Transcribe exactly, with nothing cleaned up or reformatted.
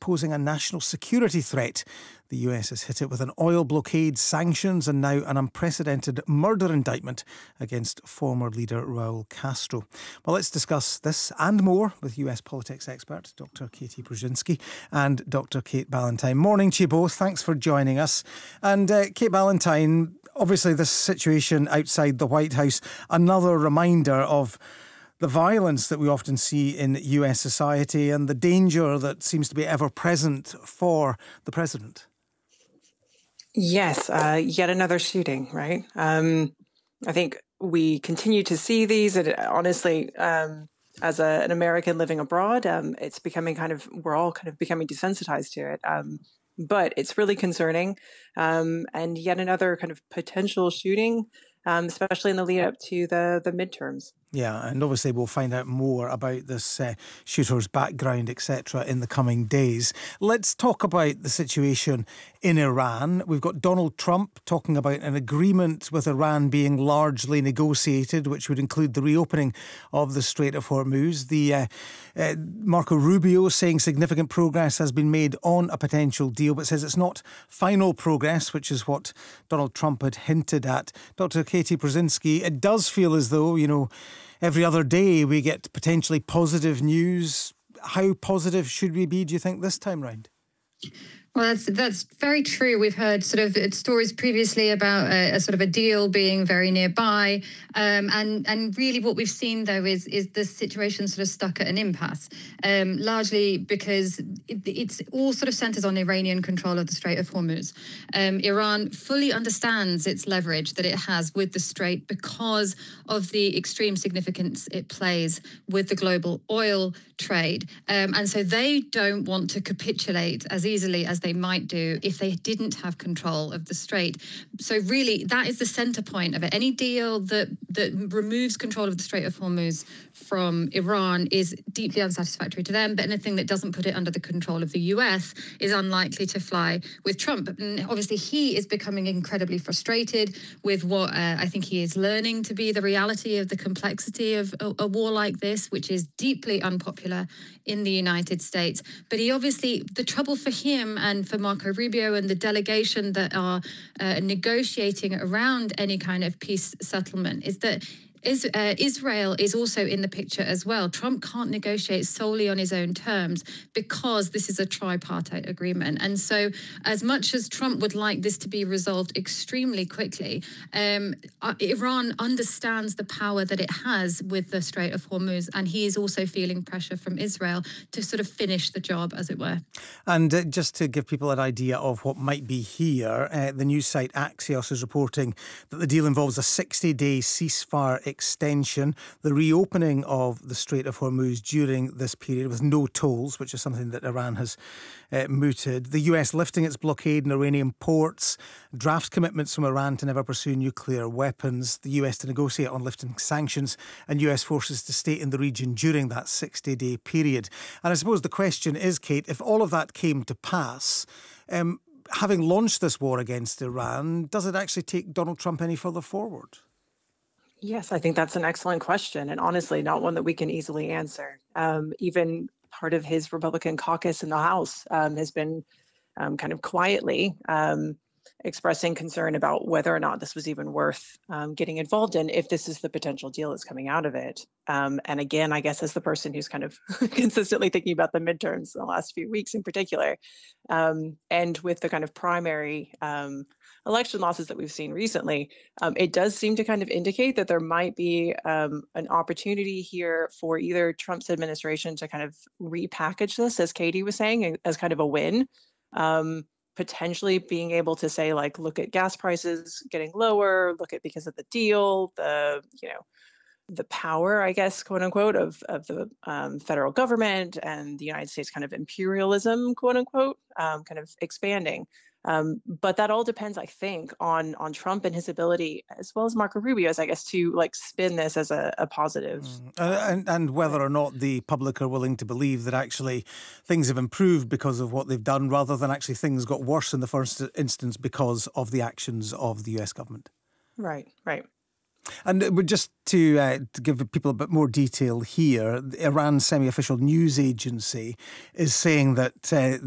posing a national security threat. The U S has hit it with an oil blockade, sanctions and now an unprecedented murder indictment against former leader Raul Castro. Well, let's discuss this and more with U S politics expert Doctor Katie Brzezinski and Doctor Kate Ballantyne. Morning to you both. Thanks for joining us. And uh, Kate Ballantyne, obviously this situation outside the White House, another reminder of the violence that we often see in U S society and the danger that seems to be ever present for the president. Yes, uh, yet another shooting, right? Um, I think we continue to see these, and honestly, um, as a, an American living abroad, um, it's becoming kind of, we're all kind of becoming desensitized to it. Um, but it's really concerning. Um, and yet another kind of potential shooting, um, especially in the lead up to the, the midterms. Yeah, and obviously we'll find out more about this uh, shooter's background, et cetera, in the coming days. Let's talk about the situation in Iran. We've got Donald Trump talking about an agreement with Iran being largely negotiated, which would include the reopening of the Strait of Hormuz. The uh, uh, Marco Rubio saying significant progress has been made on a potential deal, but says it's not final progress, which is what Donald Trump had hinted at. Doctor Katie Brzezinski, it does feel as though, you know, every other day we get potentially positive news. How positive should we be, do you think, this time round? Well, that's that's very true. We've heard sort of stories previously about a, a sort of a deal being very nearby, um, and and really what we've seen though is is the situation sort of stuck at an impasse, um, largely because it, it's all sort of centres on Iranian control of the Strait of Hormuz. Um, Iran fully understands its leverage that it has with the Strait because of the extreme significance it plays with the global oil trade, um, and so they don't want to capitulate as easily as they they might do if they didn't have control of the Strait. So really, that is the centre point of it. Any deal that that removes control of the Strait of Hormuz from Iran is deeply unsatisfactory to them, but anything that doesn't put it under the control of the U S is unlikely to fly with Trump. And obviously, he is becoming incredibly frustrated with what uh, I think he is learning to be the reality of the complexity of a, a war like this, which is deeply unpopular in the United States. But he obviously, the trouble for him and for Marco Rubio and the delegation that are uh, negotiating around any kind of peace settlement is that Is, uh, Israel is also in the picture as well. Trump can't negotiate solely on his own terms because this is a tripartite agreement. And so as much as Trump would like this to be resolved extremely quickly, um, uh, Iran understands the power that it has with the Strait of Hormuz, and he is also feeling pressure from Israel to sort of finish the job, as it were. And uh, just to give people an idea of what might be here, uh, the news site Axios is reporting that the deal involves a sixty-day ceasefire extension, the reopening of the Strait of Hormuz during this period with no tolls, which is something that Iran has uh, mooted, the U S lifting its blockade in Iranian ports, draft commitments from Iran to never pursue nuclear weapons, the U S to negotiate on lifting sanctions, and U S forces to stay in the region during that sixty-day period. And I suppose the question is, Kate, if all of that came to pass, um, having launched this war against Iran, does it actually take Donald Trump any further forward? Yes, I think that's an excellent question, and honestly, not one that we can easily answer. Um, even part of his Republican caucus in the House um, has been um, kind of quietly um, expressing concern about whether or not this was even worth um, getting involved in if this is the potential deal that's coming out of it. Um, and again, I guess as the person who's kind of consistently thinking about the midterms the last few weeks in particular, um, and with the kind of primary um, election losses that we've seen recently, um, it does seem to kind of indicate that there might be um, an opportunity here for either Trump's administration to kind of repackage this, as Katie was saying, as kind of a win. Um, potentially being able to say, like, look at gas prices getting lower, look at because of the deal, the, you know, the power, I guess, quote unquote, of, of the um, federal government and the United States kind of imperialism, quote unquote, um, kind of expanding. Um, but that all depends, I think, on on Trump and his ability, as well as Marco Rubio's, I guess, to like spin this as a, a positive. Mm. Uh, and, and whether or not the public are willing to believe that actually things have improved because of what they've done, rather than actually things got worse in the first instance because of the actions of the U S government. Right, right. And just to, uh, to give people a bit more detail here, Iran's semi-official news agency is saying that uh,